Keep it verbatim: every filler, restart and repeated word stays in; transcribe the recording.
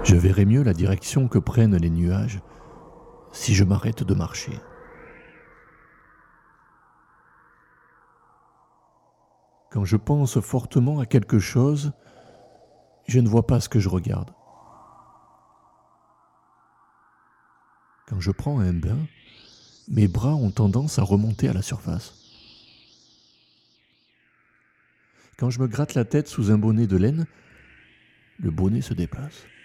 Je verrai mieux la direction que prennent les nuages si je m'arrête de marcher. Quand je pense fortement à quelque chose, je ne vois pas ce que je regarde. Quand je prends un bain, mes bras ont tendance à remonter à la surface. Quand je me gratte la tête sous un bonnet de laine, le bonnet se déplace.